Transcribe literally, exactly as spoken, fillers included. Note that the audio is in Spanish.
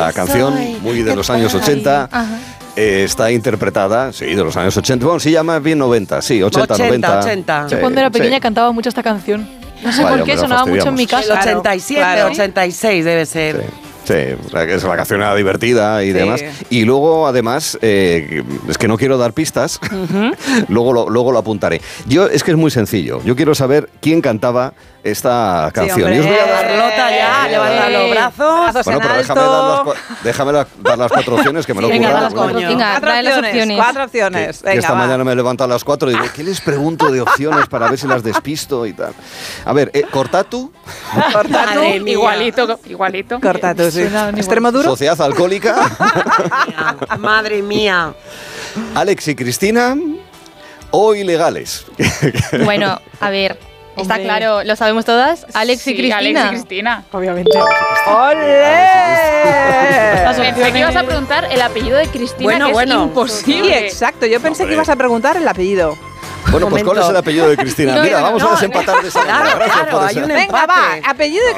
Esta canción, muy de los años ochenta, eh, está interpretada, sí, de los años ochenta, bueno, sí, ya más bien noventa, sí, ochenta, noventa. ochenta. Yo cuando era pequeña sí. cantaba mucho esta canción. No sé Vaya, por qué, hombre, sonaba mucho en mi El casa. ochenta y siete, Claro. ochenta y seis debe ser. Sí. Sí, o sea, que la canción era divertida y Sí. demás. Y luego, además, eh, es que no quiero dar pistas, uh-huh. luego, lo, luego lo apuntaré. Yo, es que es muy sencillo. Yo quiero saber quién cantaba esta canción. hombre. Y os voy a dar... Carlota ya, Eh, levanta los brazos. Brazos Bueno, en pero déjame, alto. dar las, cua- déjame la- dar las cuatro opciones, que me lo he Venga, currado. da las cuatro. coño. Venga, Cuatro trae las opciones, opciones. cuatro Que, opciones. que Venga, esta va. mañana me he levantado a las cuatro y digo, ¿qué les pregunto de opciones para ver si las despisto y tal? A ver, eh, Cortatu, Corta tú. Madre mía. Igualito, igualito. Corta tú, sí. Suenan igual. Extremo duro. Sociedad Alcohólica, Madre mía. Alex y Cristina o Ilegales. Bueno, a ver, está Hombre. claro, lo sabemos todas. Alex y Sí, Cristina. Alex y Cristina. Obviamente. ¡Olé! Pensé que ibas a preguntar el apellido de Cristina, Bueno, que bueno. es Sí, imposible. exacto. Yo pensé Hombre. que ibas a preguntar el apellido. Bueno, pues ¿cuál es el apellido de Cristina? No, Mira, no, vamos no, a desempatar de esa manera. claro, Gracias claro, por hay ese- un Venga, empate. va. Apellido de